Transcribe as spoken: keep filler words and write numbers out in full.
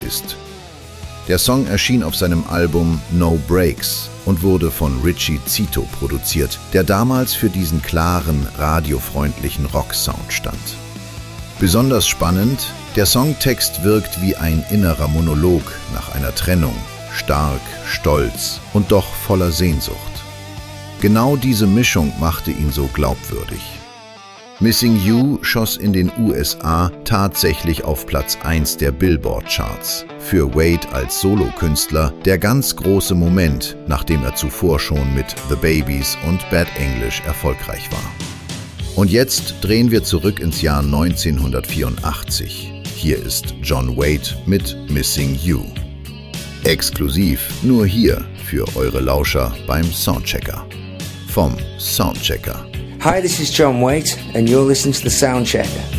ist. Der Song erschien auf seinem Album No Breaks und wurde von Richie Zito produziert, der damals für diesen klaren, radiofreundlichen Rock-Sound stand. Besonders spannend, der Songtext wirkt wie ein innerer Monolog nach einer Trennung, stark, stolz und doch voller Sehnsucht. Genau diese Mischung machte ihn so glaubwürdig. Missing You schoss in den U S A tatsächlich auf Platz eins der Billboard-Charts. Für Wade als Solokünstler der ganz große Moment, nachdem er zuvor schon mit The Babys und Bad English erfolgreich war. Und jetzt drehen wir zurück ins Jahr neunzehnhundertvierundachtzig. Hier ist John Waite mit Missing You. Exklusiv nur hier für eure Lauscher beim Soundchecker. Vom Soundchecker. Hi, this is John Waite, and you're listening to The Soundchecker.